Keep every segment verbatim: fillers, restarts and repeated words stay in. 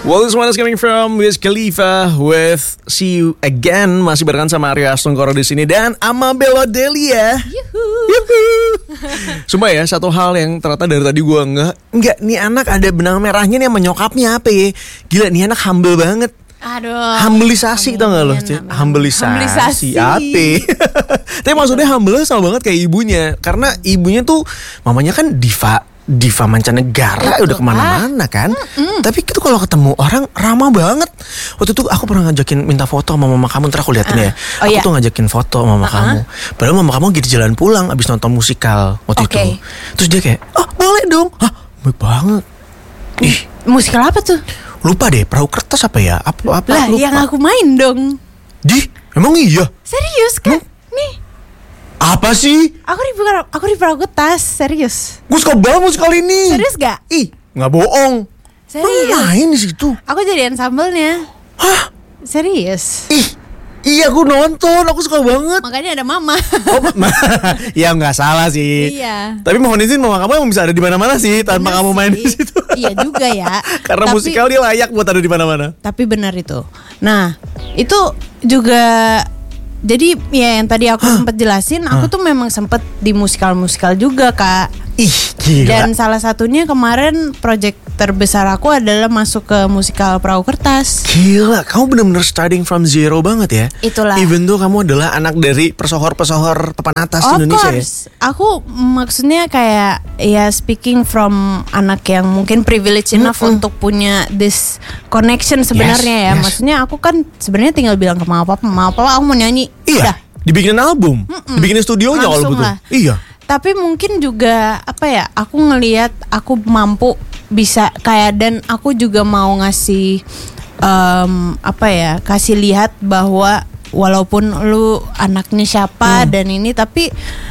Well, this one is coming from Wiz Khalifa with See You Again. Masih barengan sama Arya Astungkoro di sini dan Amabella Delia. Yuhu. Sumpah ya, satu hal yang ternyata dari tadi gue nggak nggak nih anak ada benang merahnya nih sama nyokapnya apa ya? Gila nih anak humble banget. Aduh. Humbilisasi tau gak lo? Humbilisasi apa? Tapi maksudnya humble sama banget kayak ibunya. Karena ibunya tuh mamanya kan diva diva mancanegara, udah kemana-mana kan. Mm-mm. Tapi itu kalau ketemu orang ramah banget. Waktu itu aku pernah ngajakin minta foto sama mama kamu, ntar aku liatin uh. ya. Oh, aku iya. tuh ngajakin foto sama mama uh-huh. kamu. Padahal mama kamu gitu jalan pulang abis nonton musikal waktu okay. itu. Terus dia kayak, oh boleh dong. Hah baik banget. Ih, musikal apa tuh? Lupa deh, Perahu Kertas apa ya? Apa apa lah, lupa. Yang aku main dong. Di, emang iya? Serius kan? Hmm? Nih. Apa sih? Aku di aku di Perahu Kertas, serius. Gue suka banget musikal ini. Serius gak? Ih, nggak bohong. Serius. Lu main di situ. Aku jadi ensemble-nya. Hah? Serius. Ih, iya aku nonton, aku suka banget. Makanya ada mama. Oh, ya nggak salah sih. Iya. Tapi mohon izin mama kamu emang bisa ada di mana-mana sih tanpa bener kamu main sih. Di situ. Iya juga ya. Karena tapi, musikal dia layak buat ada di mana-mana. Tapi benar itu. Nah, itu juga. Jadi ya yang tadi aku sempat jelasin, aku tuh memang sempat di musikal-musikal juga Kak. Ih gila. Dan salah satunya kemarin project terbesar aku adalah masuk ke musikal Perahu Kertas. Gila, kamu benar-benar starting from zero banget ya. Itulah. Even though kamu adalah anak dari pesohor-pesohor papan atas of Indonesia course. Ya. Aku maksudnya kayak ya speaking from anak yang mungkin privilege enough mm-hmm. untuk punya this connection sebenarnya yes, ya. Yes. Maksudnya aku kan sebenarnya tinggal bilang ke mama papa, mama papa aku mau nyanyi. Iya. Udah. Dibikinin album, Mm-mm. dibikinin studionya kalau betul. Lah. Iya. Tapi mungkin juga apa ya? Aku ngelihat aku mampu bisa kayak dan aku juga mau ngasih um, apa ya? Kasih lihat bahwa walaupun lu anaknya siapa hmm. dan ini tapi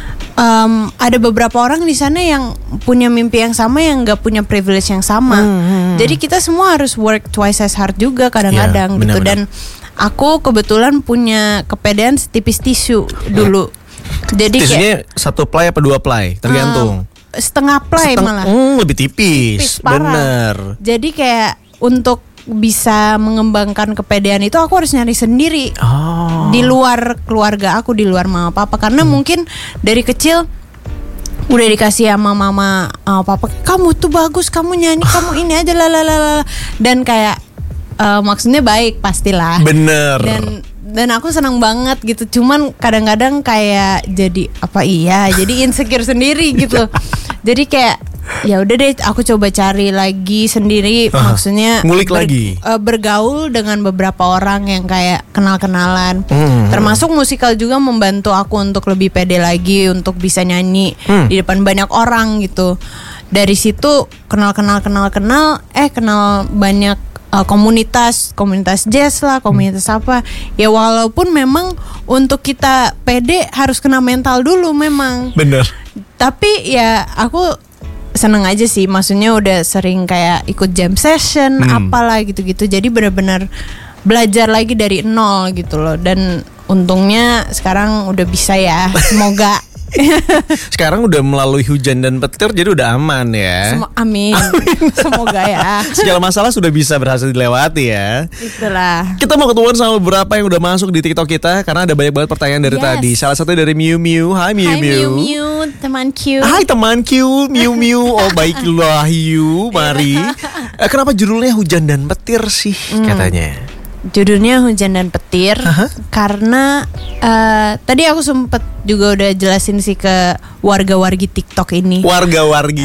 um, ada beberapa orang di sana yang punya mimpi yang sama yang nggak punya privilege yang sama. Hmm. Jadi kita semua harus work twice as hard juga kadang-kadang ya, gitu dan aku kebetulan punya kepedean setipis tisu dulu. Jadi tisunya kayak satu ply apa dua ply tergantung. Uh, setengah ply Seteng- malah. Mm, lebih tipis. tipis bener. Jadi kayak untuk bisa mengembangkan kepedean itu aku harus nyari sendiri. Oh. Di luar keluarga aku, di luar mama papa karena hmm. mungkin dari kecil udah dikasih sama mama sama papa, kamu tuh bagus, kamu nyanyi, kamu ini aja lalalala dan kayak uh, maksudnya baik pastilah. Bener. Dan dan aku senang banget gitu. Cuman kadang-kadang kayak jadi apa iya, jadi insecure sendiri gitu. Jadi kayak ya udah deh, aku coba cari lagi sendiri. Uh, maksudnya ngulik ber, lagi. Uh, bergaul dengan beberapa orang yang kayak kenal-kenalan. Hmm. Termasuk musikal juga membantu aku untuk lebih pede lagi untuk bisa nyanyi hmm. di depan banyak orang gitu. Dari situ kenal-kenal kenal-kenal, eh kenal banyak. Uh, komunitas, komunitas jazz lah, komunitas hmm. apa. Ya walaupun memang untuk kita pede harus kena mental dulu memang. Bener. Tapi ya aku seneng aja sih. Maksudnya udah sering kayak ikut jam session, hmm. apalah gitu-gitu. Jadi benar-benar belajar lagi dari nol gitu loh. Dan untungnya sekarang udah bisa ya. Semoga. Sekarang udah melalui hujan dan petir jadi udah aman ya. Sem- amin. amin. Semoga ya. Segala masalah sudah bisa berhasil dilewati ya. Itulah. Kita mau ketemuan sama beberapa yang udah masuk di TikTok kita karena ada banyak banget pertanyaan dari yes. tadi. Salah satu dari Miu Miu. Hai Miu Miu. Hai Miu Miu, teman Q. Hai teman Q, Miu Miu. Oh baiklah Yu, mari. eh, Kenapa judulnya hujan dan petir sih hmm. katanya? Judulnya Hujan dan Petir uh-huh. karena uh, tadi aku sempet juga udah jelasin sih ke warga-wargi TikTok ini. Warga-wargi.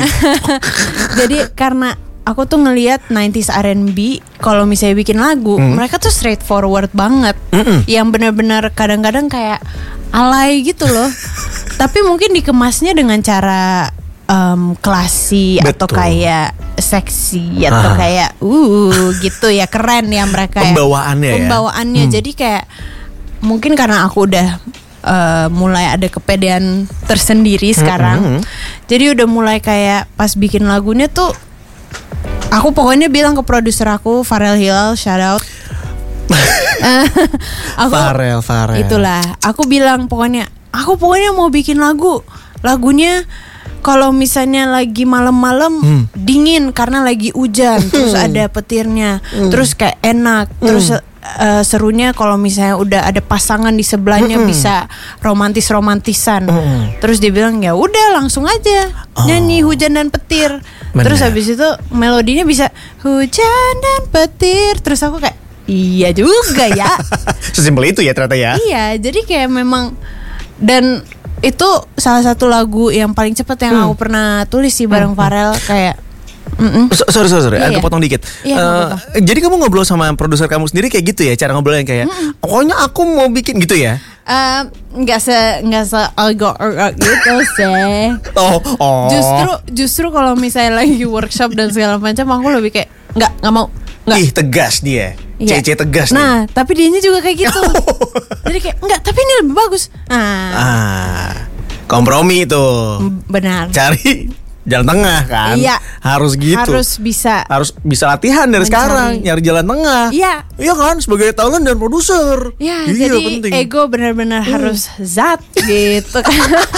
Jadi karena aku tuh ngelihat nineties R and B kalau misalnya bikin lagu, mm. mereka tuh straightforward banget. Mm-mm. Yang benar-benar kadang-kadang kayak alay gitu loh. Tapi mungkin dikemasnya dengan cara Um, klasi Betul. Atau kayak seksi atau ah. kayak uh gitu ya, keren ya mereka pembawaannya ya. Pembawaannya ya. Hmm. Jadi kayak mungkin karena aku udah uh, mulai ada kepedean tersendiri sekarang. Hmm. Jadi udah mulai kayak pas bikin lagunya tuh aku pokoknya bilang ke produser aku Farel Hilal, shout out. aku, Farel, Farel. Itulah, aku bilang pokoknya aku pokoknya mau bikin lagu. Lagunya kalau misalnya lagi malam-malam hmm. dingin karena lagi hujan, terus ada petirnya, hmm. terus kayak enak, hmm. terus uh, serunya kalau misalnya udah ada pasangan di sebelahnya hmm. bisa romantis-romantisan. Hmm. Terus dia bilang ya udah langsung aja oh. nyanyi hujan dan petir. Bener. Terus habis itu melodinya bisa hujan dan petir. Terus aku kayak iya juga ya. Sesimpel itu ya ternyata ya. Iya, jadi kayak memang. Dan itu salah satu lagu yang paling cepat yang hmm. aku pernah tulis sih bareng hmm. Pharrell. Kayak so, sorry sorry sorry, iya, aku potong dikit. Iya, uh, jadi kamu ngobrol sama produser kamu sendiri kayak gitu ya, cara ngobrolnya kayak, mm-mm. pokoknya aku mau bikin gitu ya? Nggak uh, se nggak se agak gitu sih. Oh, oh. Justru justru kalau misalnya lagi workshop dan segala macam, aku lebih kayak nggak nggak mau. Nggak. Ih tegas dia, iya. Cece tegas. Nah, nih. tapi dianya juga kayak gitu. Jadi kayak enggak, tapi ini lebih bagus. Nah, ah, kompromi itu. Benar. Cari jalan tengah kan. Iya. Harus gitu. Harus bisa. Harus bisa latihan dari mencari. Sekarang nyari jalan tengah. Iya. Iya kan sebagai talent dan produser. Iya. Iya jadi penting. ego benar-benar hmm. harus zat gitu kan.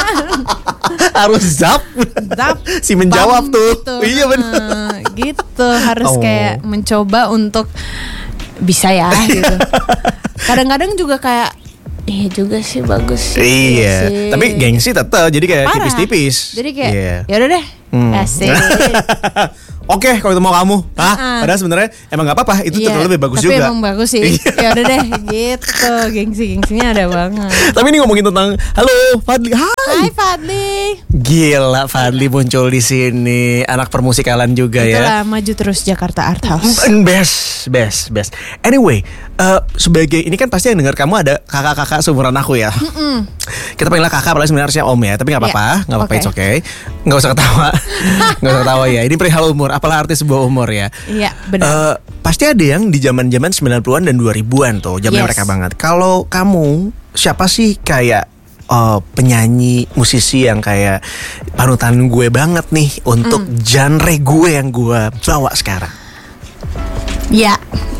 Harus zap. Zap. Si menjawab tuh. Gitu. Iya benar. Gitu harus oh. kayak mencoba untuk bisa ya gitu. Kadang-kadang juga kayak iya juga sih bagus sih. Iya. Sih. Tapi gengsi tetap jadi kayak parah. Tipis-tipis. Jadi kayak yeah. ya udah deh. Hmm. Asik. Oke, kalau itu mau kamu. Hah? Uh-uh. Padahal sebenarnya emang nggak apa-apa. Itu iya, lebih bagus tapi juga. Tapi emang bagus sih. Ya udah deh, gitu. Gengsi-gengsinya ada banget. Tapi ini ngomongin tentang halo Fadli. Hai. Hai Fadli. Gila Fadli muncul di sini. Anak permusikalan juga. Itulah, ya. Itulah maju terus Jakarta Art House. Best, best, best. Anyway, uh, sebagai ini kan pasti yang dengar kamu ada kakak-kakak seumuran aku ya. Mm-mm. Kita panggilnya kakak, padahal sebenarnya om ya. Tapi nggak apa-apa, nggak yeah. apa-apa, okay. It's okay. Nggak usah ketawa, nggak usah ketawa ya. Ini perihal umur, apalah arti sebuah umur ya. Iya, benar. Uh, pasti ada yang di zaman-zaman sembilan puluhan dan dua ribuan tuh, zaman yes. mereka banget. Kalau kamu siapa sih kayak uh, penyanyi, musisi yang kayak panutan gue banget nih untuk mm. genre gue yang gue bawa sekarang? Ya.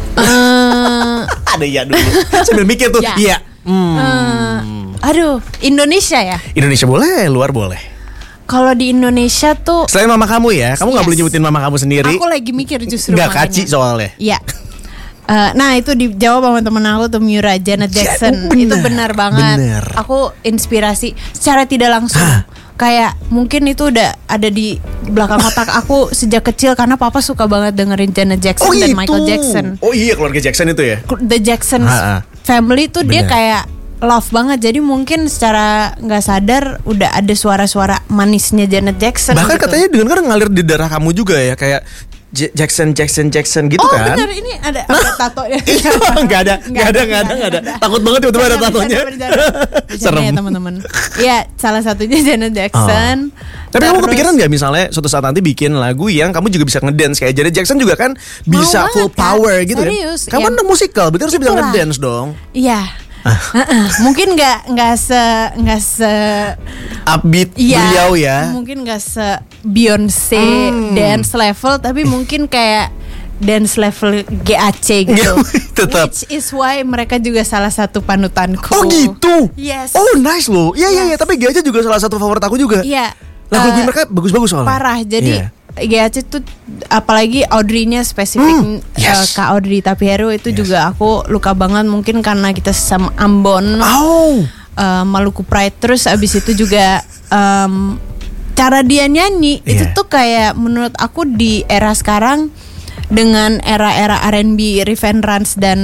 Uh, ada ya dulu. Sambil mikir tuh. Iya. Ya. Hmm. Uh, aduh, Indonesia ya? Indonesia boleh, luar boleh. Kalau di Indonesia tuh selain mama kamu ya, kamu nggak yes. boleh nyebutin mama kamu sendiri. Aku lagi mikir justru nggak kaci soalnya. Iya. Uh, nah itu dijawab sama temen aku tuh Miura Janet Jackson. Bener, itu benar banget. Bener. Aku inspirasi secara tidak langsung. Hah? Kayak mungkin itu udah ada di belakang otak aku sejak kecil karena papa suka banget dengerin Janet Jackson oh, dan itu. Michael Jackson. Oh iya keluarga Jackson itu ya. The Jackson family tuh bener. Dia kayak love banget. Jadi mungkin secara nggak sadar udah ada suara-suara manisnya Janet Jackson. Bahkan gitu. Katanya dengar ngalir di darah kamu juga ya, kayak J- Jackson Jackson Jackson gitu oh, kan? Oh benar, ini ada, ada tato ya? Nggak ada, nggak ada, nggak ada, nggak ada. Takut banget tiba-tiba ada tatonya. Serem ya teman-teman. Iya, salah satunya Janet Jackson. Oh. Tapi kamu kepikiran nggak misalnya suatu saat nanti bikin lagu yang kamu juga bisa ngedance kayak Janet Jackson juga kan bisa full power kan? Gitu serius, kan? Kamu kan ya. Musikal, berarti harus bisa ngedance dong. Iya. Uh-uh. Mungkin nggak nggak se nggak se upbeat ya, beliau ya. Mungkin nggak se Beyonce hmm. dance level, tapi mungkin kayak dance level G A C gitu. Tetap. Which is why mereka juga salah satu panutanku. Oh gitu. Yes. Oh nice loh. Iya iya yes. ya, tapi G A C juga salah satu favorit aku juga. Iya. Lagu uh, mereka bagus-bagus soalnya. Parah. Jadi yeah. G A C tuh apalagi Audrey-nya spesifik hmm, yes. uh, Kak Audrey Tapiheru itu yes. juga aku luka banget mungkin karena kita sama Ambon oh. uh, Maluku Pride. Terus abis itu juga um, cara dia nyanyi yeah. itu tuh kayak menurut aku di era sekarang dengan era-era R and B, Riff and Runs dan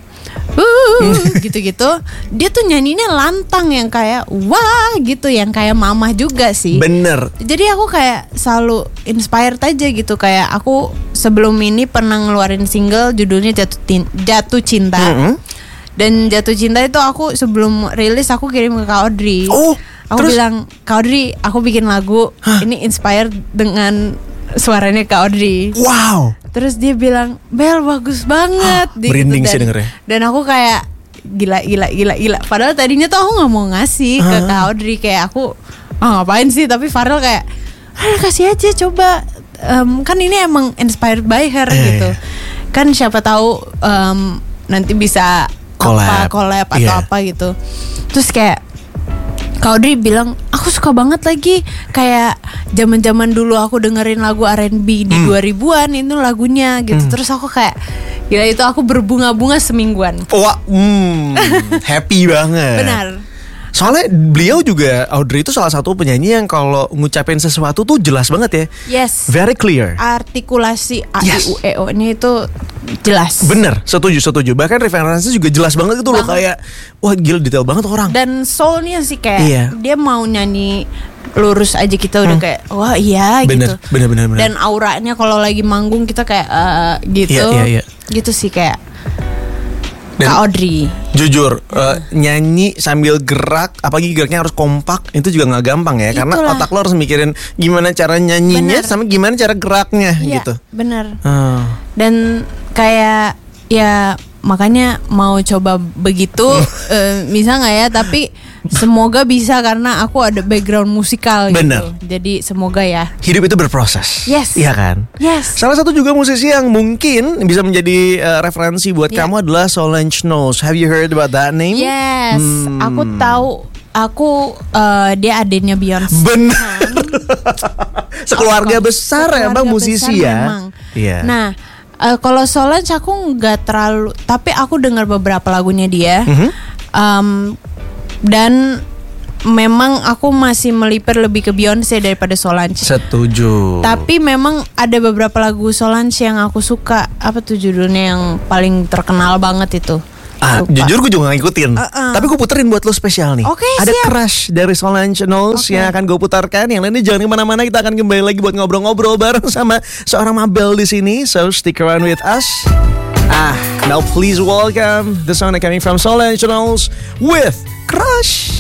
uh, gitu-gitu, dia tuh nyanyinya lantang yang kayak wah gitu, yang kayak mamah juga sih. Bener. Jadi aku kayak selalu inspired aja gitu. Kayak aku sebelum ini pernah ngeluarin single judulnya Jatuh, Tin- Jatuh Cinta. Mm-hmm. Dan Jatuh Cinta itu aku sebelum rilis aku kirim ke Kak Audrey. Oh, aku terus? bilang, Kak Audrey, aku bikin lagu huh? ini inspired dengan suaranya Kak Audrey. Wow. Terus dia bilang, Bel bagus banget. Oh, merinding gitu. sih dengernya. Dan aku kayak gila gila gila gila. Padahal tadinya tuh aku nggak mau ngasih huh? ke Kak Audrey, kayak aku ah ngapain sih? Tapi Pharrell kayak, ah kasih aja coba. Um, kan ini emang inspired by her eh. gitu. Kan siapa tahu um, nanti bisa collab, apa collab atau yeah. apa gitu. Terus kayak Kak Audrey bilang, aku aku suka banget lagi kayak zaman-zaman dulu aku dengerin lagu R and B di Hmm. dua ribuan itu lagunya gitu. Hmm. Terus aku kayak gila itu aku berbunga-bunga semingguan. Wah, hmm, happy banget. Benar. Soalnya beliau juga, Audrey itu salah satu penyanyi yang kalau ngucapin sesuatu tuh jelas banget ya. Yes. Very clear. Artikulasi A I Yes. U E O-nya itu jelas. Bener, setuju, setuju. Bahkan referensi juga jelas banget gitu loh. Banget. Kayak, wah gila detail banget orang. Dan soulnya sih kayak Iya. dia mau nyanyi lurus aja kita udah kayak wah iya Bener, gitu. bener, bener, bener. Dan auranya kalau lagi manggung kita kayak eh, gitu. Iya, iya, iya. Gitu sih kayak Dan- Kak Audrey. Jujur, eh, nyanyi sambil gerak, apalagi geraknya harus kompak, itu juga nggak gampang ya. Karena Itulah. otak lo harus mikirin gimana cara nyanyinya Bener. sama gimana cara geraknya Iya, gitu. bener. Ah. Dan kayak ya makanya mau coba begitu eh, bisa nggak ya? Tapi semoga bisa karena aku ada background musikal Bener. gitu. Jadi semoga ya. Hidup itu berproses. Yes. Iya kan? Yes. Salah satu juga musisi yang mungkin bisa menjadi eh, referensi buat Iya. kamu adalah Solange Knowles. Have you heard about that name? Yes, Hmm. aku tahu. Aku eh, dia adiknya Beyonce. Benar. Sekeluarga Of course. besar ya, Sekeluarga bang musisi besar ya. memang. Iya. Nah, eh, kalau Solange aku nggak terlalu, tapi aku dengar beberapa lagunya dia. Mhm. Em, dan memang aku masih melipir lebih ke Beyonce daripada Solange. Setuju. Tapi memang ada beberapa lagu Solange yang aku suka. Apa tuh judulnya yang paling terkenal banget itu? Ah, Lupa. jujur gue juga gak ngikutin. Uh-uh. Tapi gue puterin buat lo spesial nih. Oke, Ada siap. Crush dari Solange Knowles Oke. yang akan gue putarkan. Yang lainnya jangan kemana-mana. Kita akan kembali lagi buat ngobrol-ngobrol bareng sama seorang Mabel di sini. So stick around with us. Ah, now please welcome the song coming from Solange Knowles with Crush.